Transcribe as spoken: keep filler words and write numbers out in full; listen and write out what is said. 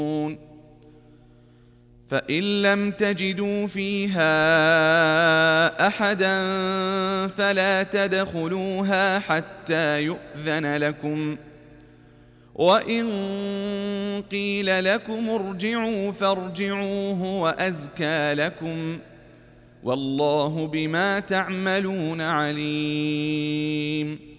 فإن لم تجدوا فيها أحدا فلا تدخلوها حتى يؤذن لكم، وإن قيل لكم ارجعوا فارجعوا هو أزكى لكم، والله بما تعملون عليم.